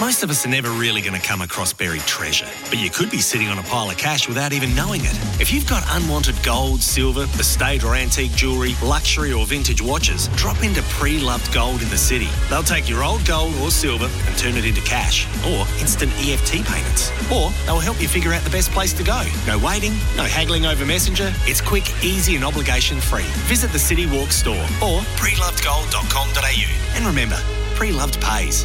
Most of us are never really going to come across buried treasure, but you could be sitting on a pile of cash without even knowing it. If you've got unwanted gold, silver, estate or antique jewellery, luxury or vintage watches, drop into Pre-Loved Gold in the city. They'll take your old gold or silver and turn it into cash or instant EFT payments. Or they'll help you figure out the best place to go. No waiting, no haggling over Messenger. It's quick, easy and obligation-free. Visit the City Walk store or prelovedgold.com.au. And remember, Pre-Loved pays.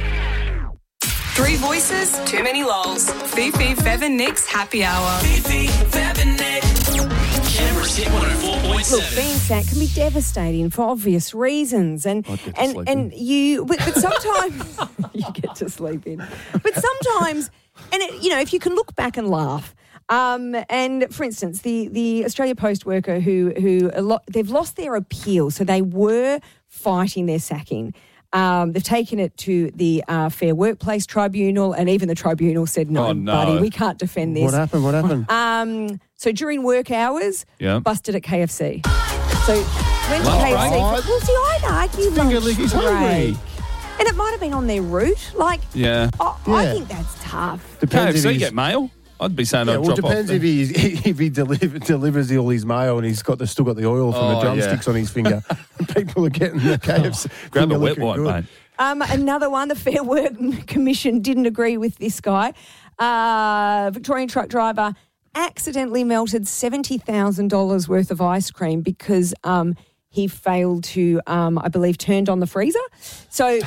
Three voices, too many lols. Fifi, Fev and Nick's Happy Hour. Fifi, Fev and Nick. Canberra's Hit 104.7. Look, being sacked can be devastating for obvious reasons, and you, but sometimes you get to sleep in. But sometimes, and if you can look back and laugh. And for instance, the Australia Post worker who they've lost their appeal, so they were fighting their sacking. They've taken it to the Fair Workplace Tribunal, and even the tribunal said, no, buddy, we can't defend this. What happened? So during work hours, busted at KFC. So went to KFC. Well, see, I'd argue lunch break. And it might have been on their route. I think that's tough. Depends if you get mail. I'd be saying I'd drop off. Depends if he delivers all his mail and he's still got the oil from the drumsticks on his finger. People are getting the KFC. Grab a wet wipe, mate. Another one, the Fair Work Commission didn't agree with this guy. Victorian truck driver accidentally melted $70,000 worth of ice cream because he failed to, I believe, turned on the freezer. So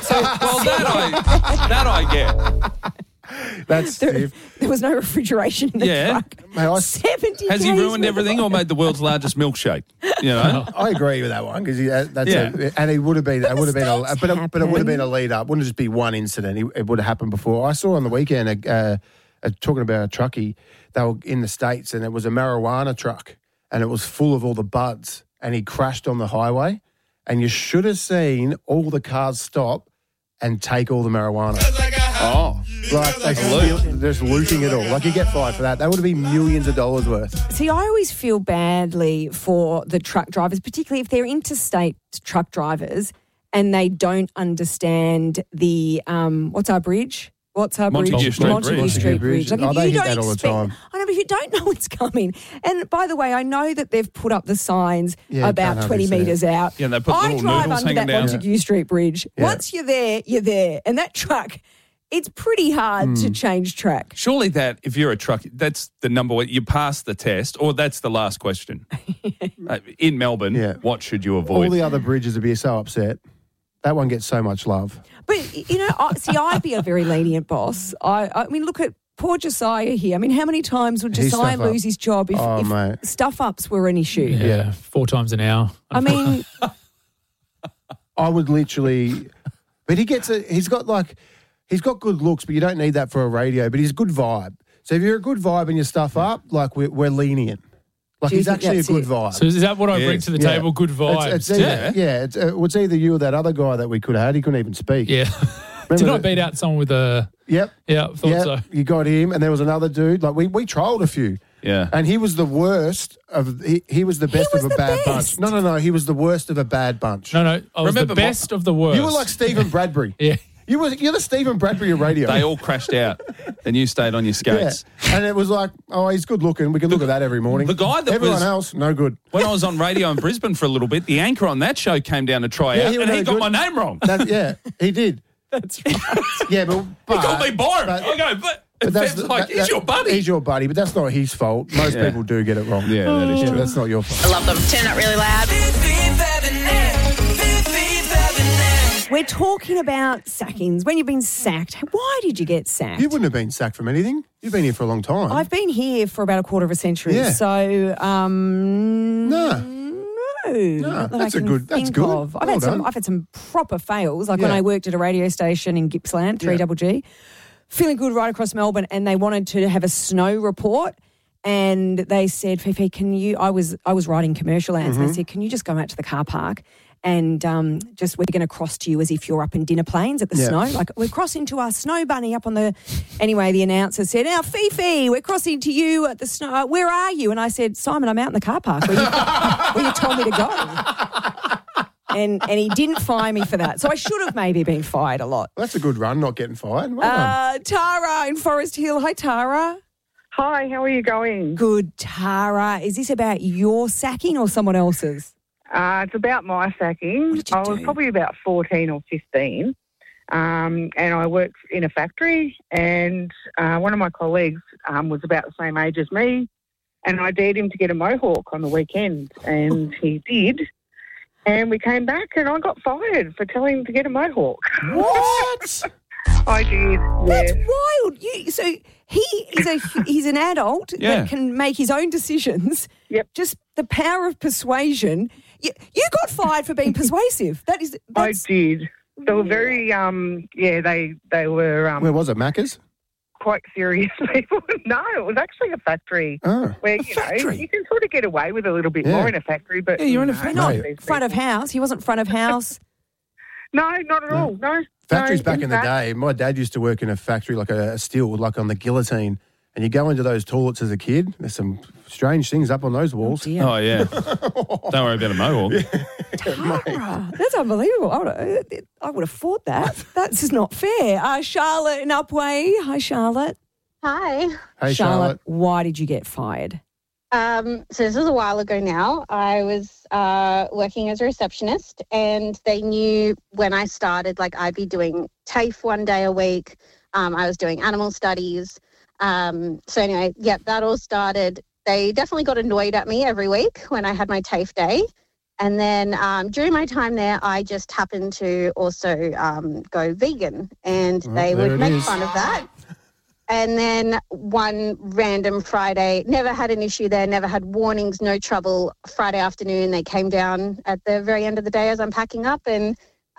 that I get. That's there was no refrigeration in the truck. Mate, 70 Has he ruined everything or made the world's largest milkshake? I agree with that one because and it would have been but it would have been a lead up. Wouldn't just be one incident. It would have happened before. I saw on the weekend talking about a truckie. They were in the States and it was a marijuana truck and it was full of all the buds and he crashed on the highway and you should have seen all the cars stop and take all the marijuana. They're just looting it all. Like you get fired for that. That would have been millions of dollars worth. See, I always feel badly for the truck drivers, particularly if they're interstate truck drivers and they don't understand the what's our bridge? Montague Street Bridge. Like they hit that all the time. I know, but if you don't know what's coming. And by the way, I know that they've put up the signs about 20 metres out. Yeah, and they put I little drive noodles under that hanging down. Montague Street Bridge. Yeah. Once you're there, you're there. And that truck, it's pretty hard to change track. Surely that, if you're a truck, that's the number one. You pass the test, or that's the last question. In Melbourne, what should you avoid? All the other bridges would be so upset. That one gets so much love. But, I'd be a very lenient boss. I mean, look at poor Josiah here. I mean, how many times would Josiah lose his job if stuff-ups were an issue? Yeah, 4 times an hour. I mean... I would literally... But he's got good looks, but you don't need that for a radio, but he's a good vibe. So if you're a good vibe and you stuff up, like we're lenient. Like he's actually a good vibe. So is that what I bring to the table? Good vibes. It's either you or that other guy that we could have had. He couldn't even speak. Yeah. Did I beat out someone with a... Yep. Yeah, thought so. You got him, and there was another dude. Like we trolled a few. Yeah. And he was the worst of... He was the best of a bad bunch. No. He was the worst of a bad bunch. No. I was the best of the worst. You were like Stephen Bradbury. Yeah. You're the Stephen Bradbury of radio. They all crashed out, and you stayed on your skates. Yeah. And it was like, he's good looking. We can look at that every morning. The guy that everyone else, no good. When I was on radio in Brisbane for a little bit, the anchor on that show came down to try out, and he got my name wrong. He did. That's right. Yeah, but he called me Byron. I go, but he's your buddy. He's your buddy, but that's not his fault. Most people do get it wrong. Yeah, that is true. That's not your fault. I love them. Turn up really loud. We're talking about sackings. When you've been sacked, why did you get sacked? You wouldn't have been sacked from anything. You've been here for a long time. I've been here for about a quarter of a century. Yeah. So, No, that's good. I've had some proper fails. Like when I worked at a radio station in Gippsland, 3GG, feeling good right across Melbourne, and they wanted to have a snow report. And they said, Fifi, can you? I was writing commercial ads, and they said, can you just go out to the car park and we're going to cross to you as if you're up in dinner planes at the snow. Like we're crossing to our snow bunny up on the... Anyway, the announcer said, now, Fifi, we're crossing to you at the snow. Where are you? And I said, Simon, I'm out in the car park where you told me to go. and he didn't fire me for that. So I should have maybe been fired a lot. Well, that's a good run, not getting fired. Well done. Tara in Forest Hill. Hi, Tara. Hi, how are you going? Good, Tara. Is this about your sacking or someone else's? It's about my sacking. What did you I was do? probably about 14 or 15, and I worked in a factory, and one of my colleagues was about the same age as me, and I dared him to get a mohawk on the weekend, and he did. And we came back, and I got fired for telling him to get a mohawk. What? I did. That's Yeah. wild. So he's an adult that can make his own decisions. Yep. Just the power of persuasion. You got fired for being persuasive. I did. They were very, they were Where was it, Macca's? quite serious people. No, it was actually a factory where, you know, you can sort of get away with a little bit more in a factory. But you're in a factory. Not front of house. He wasn't front of house. No, not at all. No. Factories no, back in the day, my dad used to work in a factory like a steel, like on the guillotine. And you go into those toilets as a kid, there's some strange things up on those walls. Oh, yeah. Don't worry about a mohawk. Tara, that's unbelievable. I would have fought that. That's just not fair. Charlotte in Upway. Hi, Charlotte. Hi. Hey, Charlotte. Why did you get fired? So this was a while ago now. I was working as a receptionist, and they knew when I started, like, I'd be doing TAFE one day a week. I was doing animal studies. So anyway, that all started. They definitely got annoyed at me every week when I had my TAFE day. And then during my time there, I just happened to also go vegan, and they would make fun of that. And then one random Friday, never had an issue there, never had warnings, no trouble. Friday afternoon, they came down at the very end of the day as I'm packing up and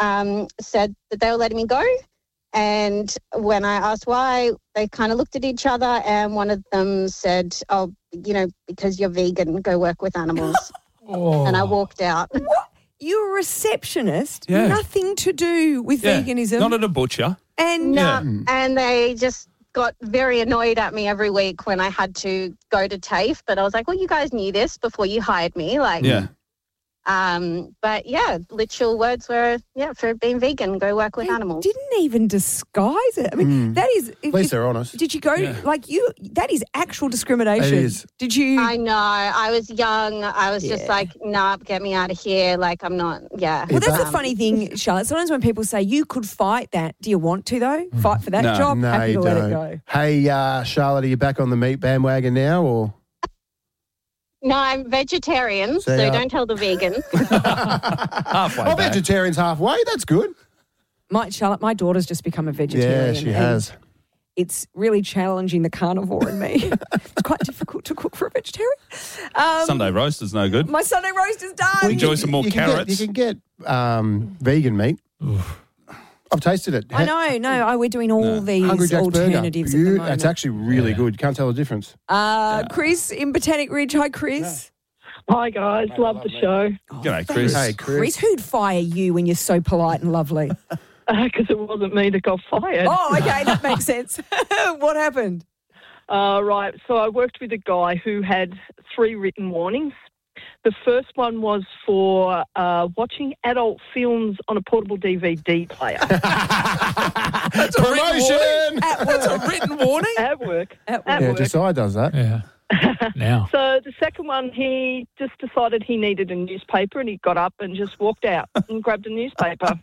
said that they were letting me go. And when I asked why, they kind of looked at each other, and one of them said, oh, you know, because you're vegan, go work with animals. And I walked out. What? You're a receptionist, nothing to do with veganism. Not at a butcher. And and they just got very annoyed at me every week when I had to go to TAFE. But I was like, well, you guys knew this before you hired me. Like, but literal words were, for being vegan, go work with animals. Didn't even disguise it. I mean, that is. At least they're honest. Did you go that is actual discrimination. It is. Did you? I know. I was young. I was just like, nah, get me out of here. Like, I'm not, Well, that's the funny thing, Charlotte. Sometimes when people say you could fight that, do you want to, though? Fight for that job? No, Happy you to don't. let it go. Hey, Charlotte, are you back on the meat bandwagon now, or? No, I'm vegetarian, so don't tell the vegans. Halfway back. Vegetarian's halfway. That's good. Charlotte, my daughter's just become a vegetarian. Yeah, she has. It's really challenging the carnivore in me. It's quite difficult to cook for a vegetarian. Sunday roast is no good. My Sunday roast is done. Enjoy some more carrots. You can get vegan meat. I've tasted it. I know. No, we're doing all these Hungry Jack's alternatives burger. at the moment. It's actually really good. You can't tell the difference. Chris in Botanic Ridge. Hi, Chris. Hi, guys. Love the show. G'day, Chris. Hey, Chris, who'd fire you when you're so polite and lovely? Because it wasn't me that got fired. Oh, okay. That makes sense. What happened? Right. So I worked with a guy who had 3 written warnings. The first one was for watching adult films on a portable DVD player. That's a promotion. That's a written warning. At work. Yeah, Josiah does that. Yeah. Now. So the second one, he just decided he needed a newspaper, and he got up and just walked out and grabbed a newspaper.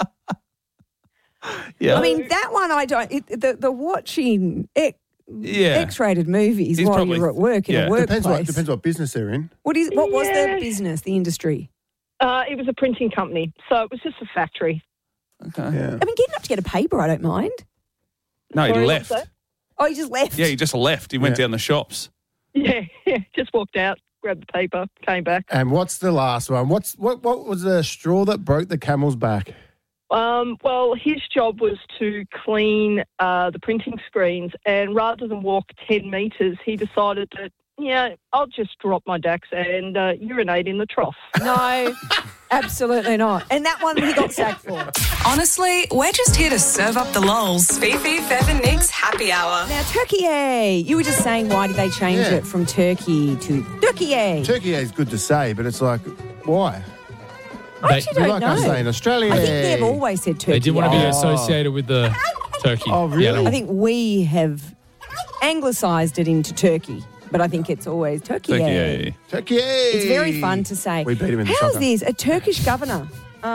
I mean, that one I don't. The watching X-rated movies while you're at work in a workplace. Depends what business they're in. What was the business, the industry? It was a printing company, so it was just a factory. Okay. Yeah. I mean, getting up to get a paper, I don't mind. No, he Sorry, left. what's that? Oh, he just left? Yeah, he just left. He went down the shops. Yeah, just walked out, grabbed the paper, came back. And what's the last one? What was the straw that broke the camel's back? Well, his job was to clean the printing screens, and rather than walk 10 metres, he decided that, I'll just drop my Dax and urinate in the trough. No, absolutely not. And that one he got sacked for. Honestly, we're just here to serve up the lols. Fifi, Fev and Nick's happy hour. Now, Turkey. You were just saying, why did they change it from turkey to Turkey? Turkey is good to say, but it's like, why? I actually don't like know. us saying Australia. I think they've always said Turkey. They didn't want to be associated with the turkey. Oh, really? I think we have anglicised it into Turkey, but I think it's always Turkey. Turkey. It's very fun to say. We beat him in the How's soccer. this? A Turkish governor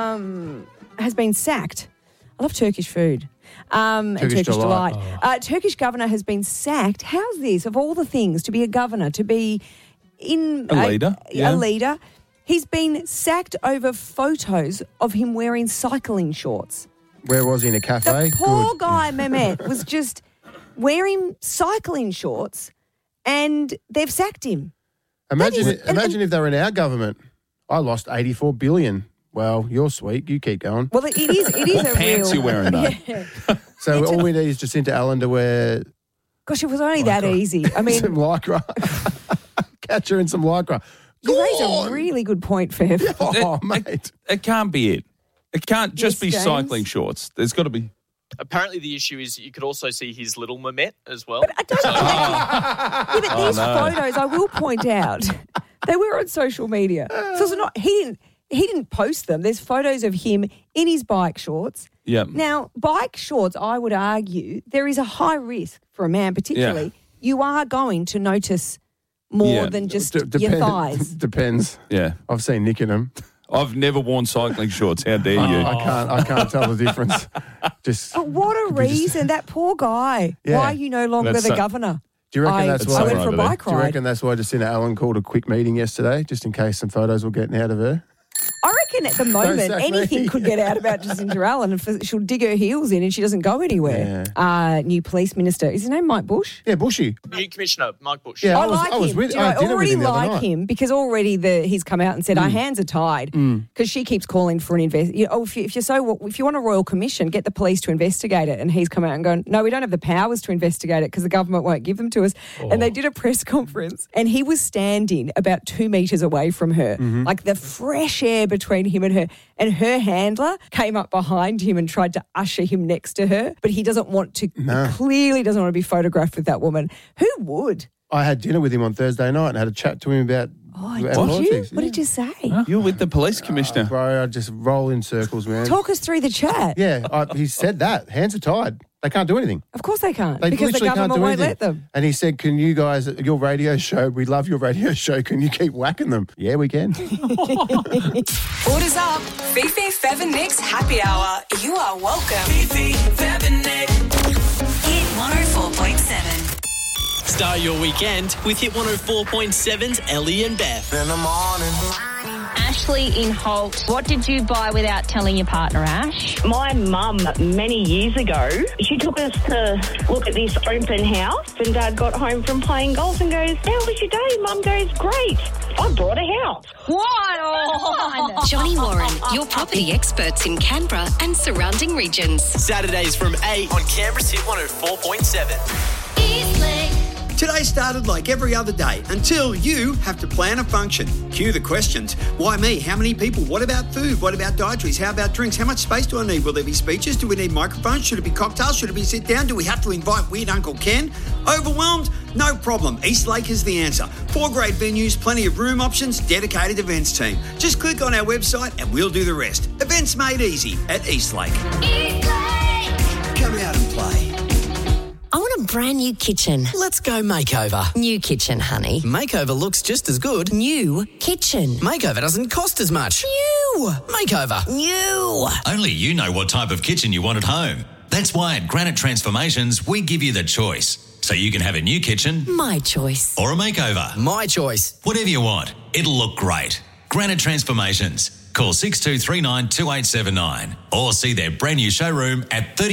has been sacked. I love Turkish food. And Turkish delight. Turkish governor has been sacked. How's this? Of all the things, to be a governor, to be in A leader. a leader, he's been sacked over photos of him wearing cycling shorts. Where was he, in a cafe? The poor Good. guy, Mehmet, was just wearing cycling shorts and they've sacked him. Imagine if they were in our government. I lost 84 billion. Well, you're sweet. You keep going. Well, it is a Pants real... you wearing, though? Yeah. So all we need is Jacinta Allen to wear Gosh, it was only that easy. I mean, some lycra. Catch her in some lycra. you raise a really good point, Fev. Oh, mate. It can't be it. It can't just be James? cycling shorts. There's got to be. Apparently, the issue is you could also see his little Mehmet as well. But I don't yeah, but these photos, I will point out, they were on social media. So it's not he didn't post them. There's photos of him in his bike shorts. Yeah. Now, bike shorts, I would argue, there is a high risk for a man, particularly. Yeah. You are going to notice more than just your thighs. Depends. Yeah. I've seen Nick in them. I've never worn cycling shorts. How dare you? I can't tell the difference. Just What a reason. That poor guy. Yeah. Why are you no longer That's the so- governor? do you reckon that's I why? went for a bike Do you ride. reckon that's why Jacinta Allen called a quick meeting yesterday, just in case some photos were getting out of her? I reckon at the moment sack me. anything could get out about Jacinta Allen and she'll dig her heels in and she doesn't go anywhere. New police minister. Is his name Mike Bush? Yeah, Bushy. New Commissioner, Mike Bush. Yeah, I like him. with, Do you know, I I had dinner with already him the other like night. him because already he's come out and said our hands are tied because she keeps calling for an if you want a royal commission, get the police to investigate it. And he's come out and gone, no, we don't have the powers to investigate it because the government won't give them to us. And they did a press conference and he was standing about 2 metres away from her, like the fresh air between him and her. And her handler came up behind him and tried to usher him next to her, but he doesn't want to. No. He clearly doesn't want to be photographed with that woman. Who would? I had dinner with him on Thursday night and had a chat to him about Did politics. you? What did you say? You're with the police commissioner. Bro, I just roll in circles, man. Talk us through the chat. Yeah, he said that. Hands are tied. They can't do anything. Of course they can't They because the literally can't government do won't anything. let them. And he said, can you guys, your radio show, we love your radio show, can you keep whacking them? Yeah, we can. Orders up. Fifi, Fev and Nick's happy hour. You are welcome. Fifi, Fev and Nick. Hit 104.7. Start your weekend with Hit 104.7's Ellie and Beth. In the morning. Ashley in Holt, what did you buy without telling your partner, Ash? My mum, many years ago, she took us to look at this open house and Dad got home from playing golf and goes, how was your day? Mum goes, great. I brought a house. What on? Johnny Warren, your property experts in Canberra and surrounding regions. Saturdays from 8 on Canberra's Hit 104.7. Today started like every other day until you have to plan a function. Cue the questions. Why me? How many people? What about food? What about dietaries? How about drinks? How much space do I need? Will there be speeches? Do we need microphones? Should it be cocktails? Should it be sit down? Do we have to invite weird Uncle Ken? Overwhelmed? No problem. Eastlake is the answer. 4 great venues, plenty of room options, dedicated events team. Just click on our website and we'll do the rest. Events made easy at Eastlake. Come out and play. I want a brand new kitchen. Let's go makeover. New kitchen, honey. Makeover looks just as good. New kitchen. Makeover doesn't cost as much. New. Makeover. New. Only you know what type of kitchen you want at home. That's why at Granite Transformations, we give you the choice. So you can have a new kitchen. My choice. Or a makeover. My choice. Whatever you want. It'll look great. Granite Transformations. Call 6239 2879 or see their brand new showroom at 30